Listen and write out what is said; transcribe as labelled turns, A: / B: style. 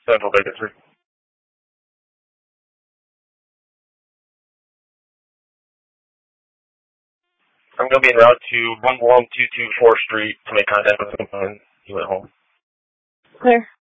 A: Central Baker 3. I'm going to be en route to 11224 Street to make contact with him when he went home.
B: Clear.